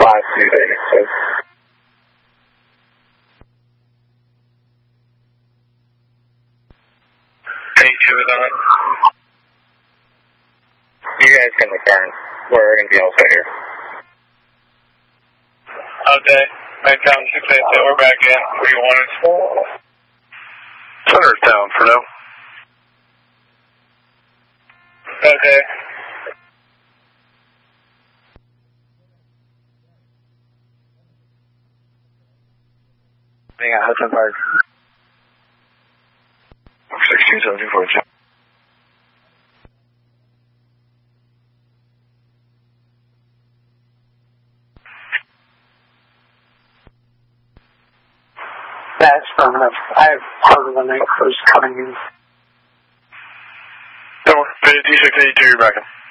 5236. Hey, 2 is on it. You guys can return. We're going to be also here. Okay. Midtown 682, we're back in. Where you want us? Center's down for now. Okay. Hang on, Hudson Park. 1674. That's permanent. I have part of the night crews coming in. Don't worry, D682, you're back in.